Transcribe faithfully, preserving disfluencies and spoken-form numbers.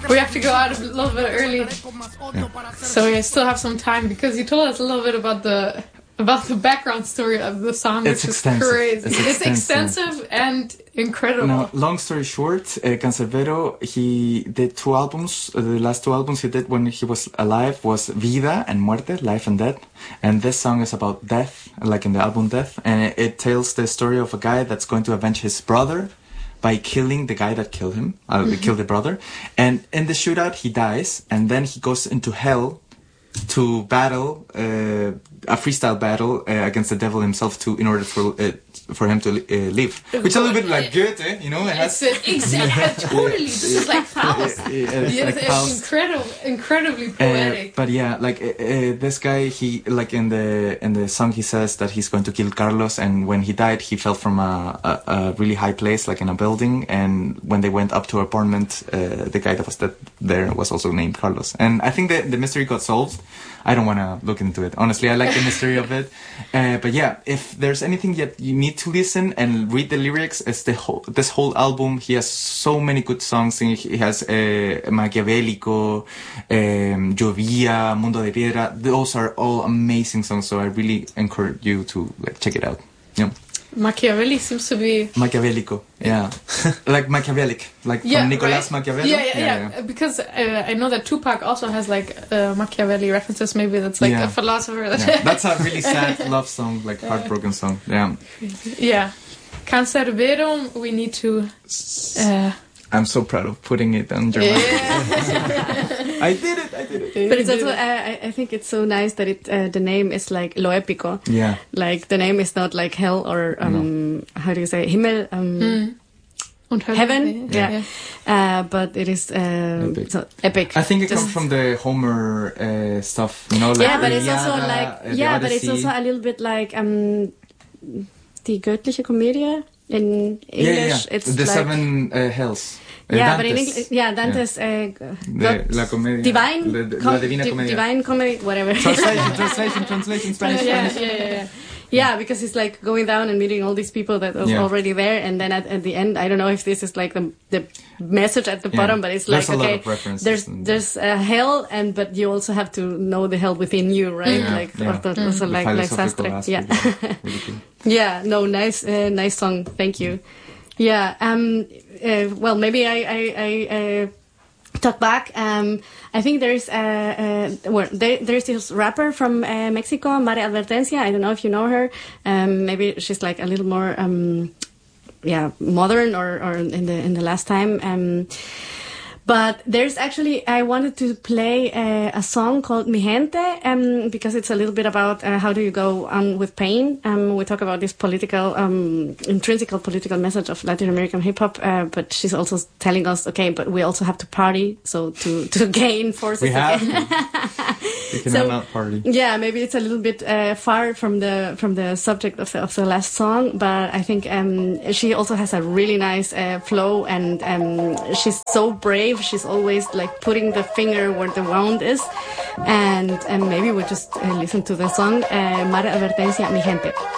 We have to go out a little bit early, Yeah. so we still have some time because you told us a little bit about the about the background story of the song, which It's is extensive. crazy. It's It's extensive. extensive and incredible. Now, long story short, uh, Canserbero, he did two albums. Uh, the last two albums he did when he was alive was Vida and Muerte, Life and Death. And this song is about death, like in the album Death. And it, it tells the story of a guy that's going to avenge his brother by killing the guy that killed him, uh, Mm-hmm. killed the brother. And in the shootout, he dies. And then he goes into hell to battle, uh, a freestyle battle uh, against the devil himself to, in order for uh, for him to uh, live. Which is a little bit like Goethe, you know? It has, It's uh, exactly, totally. This is like Faust. Yeah, yeah, it's Yeah, like it's Faust. incredible, incredibly Uh, poetic. but yeah, like uh, uh, this guy, he like in the in the song he says that he's going to kill Carlos, and when he died, he fell from a, a, a really high place, like in a building. And when they went up to her apartment, uh, the guy that was dead there was also named Carlos. And I think that the mystery got solved. I don't want to look into it. Honestly, I like the mystery of it. Uh, but yeah, if there's anything that you need to listen and read the lyrics, it's the whole, this whole album. He has so many good songs. He has uh, Maquiavélico, um, Llovía, Mundo de Piedra. Those are all amazing songs. So I really encourage you to like check it out. Yeah. Machiavelli seems to be Maquiavélico, yeah. Like Machiavellic, like yeah, from Nicolas right? Machiavelli. Yeah, yeah, yeah. yeah. Because uh, I know that Tupac also has like uh, Machiavelli references. Maybe that's like Yeah. a philosopher. That Yeah. That's a really sad love song, like heartbroken song. Yeah. yeah. Canserbero, we need to. Uh, I'm so proud of putting it on German. yeah. I did it, I did it. But it's also, uh, I I think it's so nice that it uh, the name is like Lo Épico. Yeah. Like the name is not like hell or um, how do you say Himmel, um, Mm. Und Hölle. heaven. Yeah. Yeah, Uh, but it is uh, Epic. so epic. I think it Just- comes from the Homer uh, stuff, you know, like yeah, but it's Iliada, also uh, like the yeah, but it's Odyssey. also a little bit like um, die göttliche Komödie in English. Yeah, yeah, yeah. It's the like, seven uh, hells. Uh, yeah, but in Dante's. English, yeah, Dante's uh, The, God- la comedia. Divine, The, the, com- la Divina di- Comedia. Divine Comedy, whatever. Translation, translation, translation, Spanish, yeah, Spanish. yeah, yeah, yeah. Yeah, because it's like going down and meeting all these people that are Yeah. already there, and then at, at the end, I don't know if this is like the the message at the Yeah. bottom, but it's There's like a lot okay, of references there's and- there's a hell, and but you also have to know the hell within you, right? Yeah, Like yeah. ortho- also The like like philosophical sastre. aspect Yeah, of it. Really cool. yeah. No, nice, uh, nice song. Thank you. Yeah. Um. Uh, well, maybe I I. I uh, talk back. Um, I think there's uh, uh, well, there, there's this rapper from uh, Mexico, Mare Advertencia. I don't know if you know her. Um, maybe she's like a little more, um, yeah, modern or, or in the in the last time. Um, but there's actually I wanted to play uh, a song called Mi Gente um, because it's a little bit about uh, how do you go on with pain. Um, we talk about this political, um, intrinsic political message of Latin American hip hop, uh, but she's also telling us, okay, but we also have to party, so to to gain forces. We have again. to. We can So- not party. Yeah, maybe it's a little bit uh, far from the from the subject of the, of the last song, but I think um, she also has a really nice uh, flow, and um, she's so brave. She's always like putting the finger where the wound is, and and maybe we just uh, listen to the song uh, Mare Advertencia, Mi Gente.